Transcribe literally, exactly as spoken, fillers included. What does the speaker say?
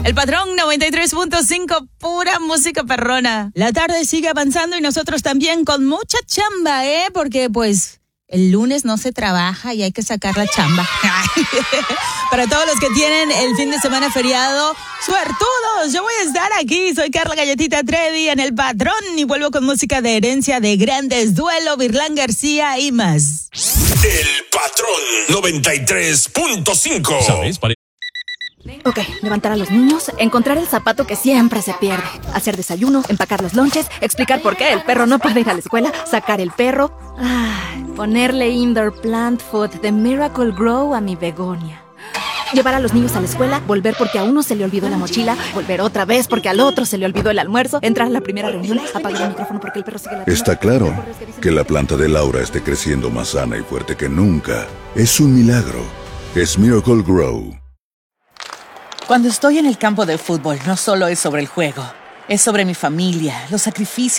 El Patrón noventa y tres punto cinco, pura música perrona. La tarde sigue avanzando y nosotros también con mucha chamba, ¿eh? Porque pues el lunes no se trabaja y hay que sacar la chamba. Para todos los que tienen el fin de semana feriado, ¡suertudos! Yo voy a estar aquí. Soy Carla Galletita Trevi en El Patrón y vuelvo con música de herencia de Grandes, Duelo, Virlán García y más. El Patrón noventa y tres punto cinco. ¿Sabes? Pare- Ok, levantar a los niños, encontrar el zapato que siempre se pierde, hacer desayuno, empacar los lonches, explicar por qué el perro no puede ir a la escuela, sacar el perro, ah, ponerle indoor plant food de Miracle Grow a mi begonia. Llevar a los niños a la escuela, volver porque a uno se le olvidó la mochila, volver otra vez porque al otro se le olvidó el almuerzo, entrar a la primera reunión, apagar el micrófono porque el perro sigue la... Está claro que la planta de Laura esté creciendo más sana y fuerte que nunca. Es un milagro. Es Miracle Grow. Cuando estoy en el campo de fútbol, no solo es sobre el juego, es sobre mi familia, los sacrificios